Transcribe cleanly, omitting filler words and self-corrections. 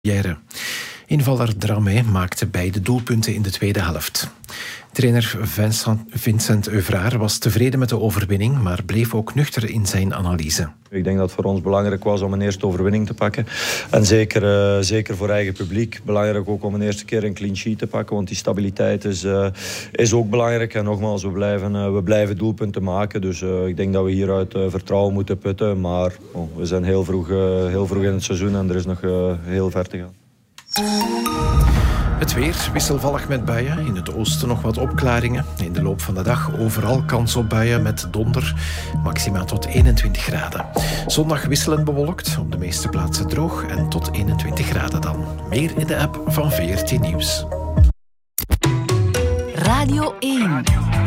Invaller Dramé maakte beide doelpunten in de tweede helft. Trainer Vincent Euvraar was tevreden met de overwinning, maar bleef ook nuchter in zijn analyse. Ik denk dat het voor ons belangrijk was om een eerste overwinning te pakken. En zeker voor eigen publiek. Belangrijk ook om een eerste keer een clean sheet te pakken, want die stabiliteit is ook belangrijk. En nogmaals, we blijven doelpunten maken. Dus ik denk dat we hieruit vertrouwen moeten putten. Maar we zijn heel vroeg in het seizoen en er is nog heel ver te gaan. Het weer wisselvallig met buien. In het oosten nog wat opklaringen. In de loop van de dag overal kans op buien met donder. Maximaal tot 21 graden. Zondag wisselend bewolkt. Op de meeste plaatsen droog. En tot 21 graden dan. Meer in de app van VRT Nieuws. Radio 1.